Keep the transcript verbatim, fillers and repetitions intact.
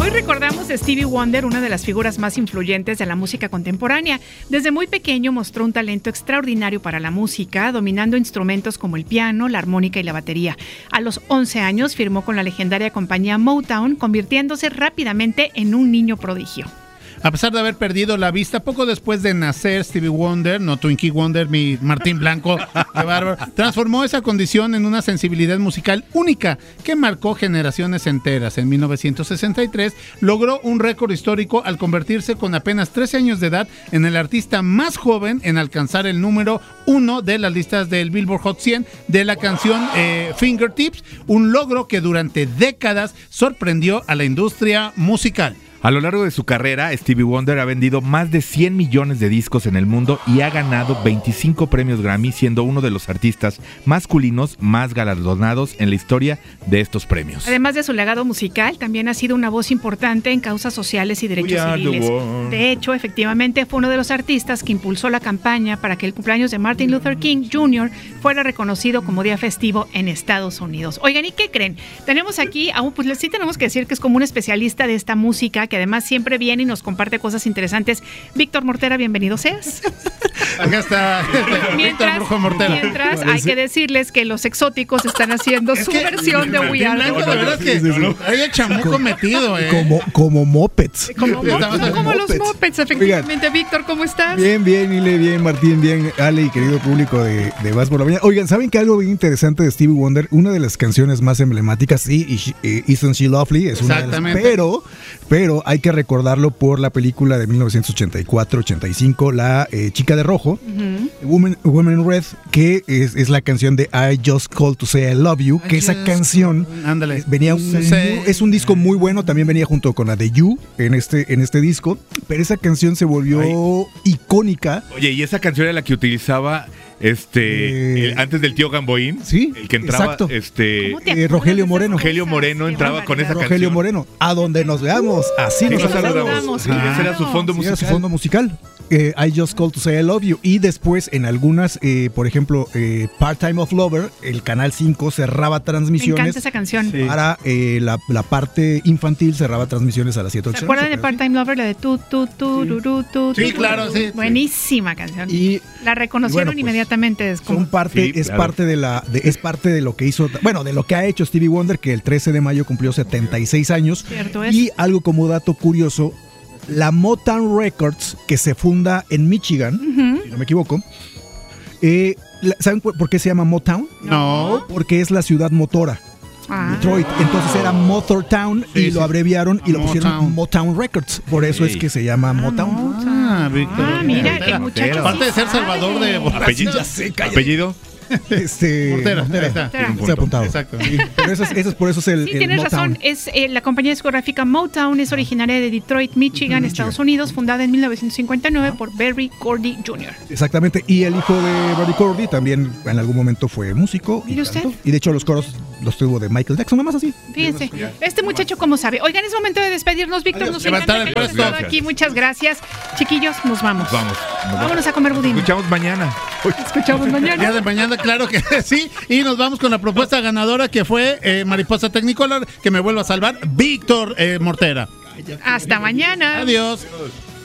Hoy recordamos a Stevie Wonder, una de las figuras más influyentes de la música contemporánea. Desde muy pequeño mostró un talento extraordinario para la música, dominando instrumentos como el piano, la armónica y la batería. A los once años firmó con la legendaria compañía Motown, convirtiéndose rápidamente en un niño prodigio. A pesar de haber perdido la vista poco después de nacer, Stevie Wonder, no Twinkie Wonder, mi Martín Blanco, qué bárbaro, transformó esa condición en una sensibilidad musical única que marcó generaciones enteras. En mil novecientos sesenta y tres logró un récord histórico al convertirse con apenas trece años de edad en el artista más joven en alcanzar el número uno de las listas del Billboard Hot cien de la canción eh, Fingertips, un logro que durante décadas sorprendió a la industria musical. A lo largo de su carrera, Stevie Wonder ha vendido más de cien millones de discos en el mundo y ha ganado veinticinco premios Grammy, siendo uno de los artistas masculinos más galardonados en la historia de estos premios. Además de su legado musical, también ha sido una voz importante en causas sociales y derechos civiles. De hecho, efectivamente, fue uno de los artistas que impulsó la campaña para que el cumpleaños de Martin Luther King junior fuera reconocido como día festivo en Estados Unidos. Oigan, ¿y qué creen? Tenemos aquí, a un, pues sí tenemos que decir que es como un especialista de esta música, que además siempre viene y nos comparte cosas interesantes. Víctor Mortera, bienvenido seas. Acá está Víctor Brujo Mortera. Mientras hay que decirles que los exóticos están haciendo es su que, versión de We Are the World. La verdad es que sí, sí, sí. Hay el chamuco como, metido, ¿eh? Como, como mopeds. Como, como, como los mopeds, efectivamente. Oigan, Víctor, ¿cómo estás? Bien, bien, Ile, bien, Martín, bien, Ale y querido público de, de Vas por la Mañana. Oigan, ¿saben que algo bien interesante de Stevie Wonder? Una de las canciones más emblemáticas, sí, y, y, Isn't She Lovely, es una de las, pero, pero hay que recordarlo por la película de mil novecientos ochenta y cuatro ochenta y cinco, La eh, Chica de Rojo, uh-huh. Woman, Woman in Red, que es, es la canción de I Just Called to Say I Love You, I que esa canción ándale. venía un, muy, es un disco muy bueno, también venía junto con la de You en este, en este disco, pero esa canción se volvió Ay. icónica. Oye, y esa canción era la que utilizaba este eh, el, antes del tío Gamboín, sí, el que entraba, exacto. este eh, Rogelio Moreno. Rogelio Moreno entraba con esa Rogelio canción. Moreno, a donde nos veamos, así nos, nos saludamos. saludamos. Ah, ese era su fondo sí, musical. Era su fondo musical. Eh, I Just Called to Say I Love You. Y después en algunas, eh, por ejemplo, eh, Part-Time of Lover, el Canal cinco cerraba transmisiones. Me encanta esa canción. Sí. Para eh, la, la parte infantil cerraba transmisiones a las siete ocho. ¿Se acuerdan de Part-Time Lover? La de tu, tu, tu, sí. tu, tu, Sí, tu, claro, tu, sí. Buenísima canción. Y la reconocieron bueno, pues, inmediatamente. Es como... parte, sí, es claro. parte de la, de, es parte de lo que hizo, bueno, de lo que ha hecho Stevie Wonder, que el trece de mayo cumplió setenta y seis años. Cierto es. Y algo como dato curioso, la Motown Records, que se funda en Michigan, uh-huh. si no me equivoco, eh, ¿saben por qué se llama Motown? No. Porque es la ciudad motora. Ah. Detroit, entonces era Motortown sí, y sí. lo abreviaron y lo Motown. pusieron Motown Records, por eso sí. es que se llama ah, Motown. Ah, Víctor. Ah, mira, el muchacho. Aparte de ser Salvador de apellido. Ya sé, apellido. Este, Mortera, Mortera, está. Se ha apuntado. Exacto. Sí, pero eso es, eso es por eso es el. Sí, el tienes Motown. razón. Es eh, la compañía discográfica Motown es originaria de Detroit, Michigan, Michigan, Estados Unidos, fundada en mil novecientos cincuenta y nueve ah. por Berry Gordy junior Exactamente. Y el hijo de Berry Gordy también en algún momento fue músico. ¿Y, usted? y de hecho los coros los tuvo de Michael Jackson, nada más así. Fíjense. Este muchacho cómo sabe. Oigan, es momento de despedirnos, Víctor. Adiós. Nos encanta que hayas estado aquí. Muchas gracias. Chiquillos, nos vamos. Vamos. Nos Vámonos a comer budín. Nos escuchamos mañana. Escuchamos mañana. Día de mañana, claro que sí. Y nos vamos con la propuesta ganadora que fue eh, Mariposa Technicolor, que me vuelva a salvar, Víctor eh, Mortera. Hasta mañana. Adiós.